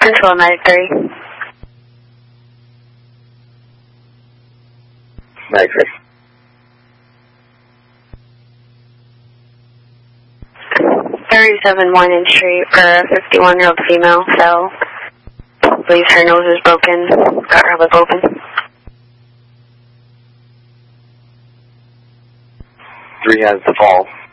Control 93. 93. 37 Moynihan Street for a 51-year-old female fell. Believes her nose is broken. Got her lip open. 3 has the fall.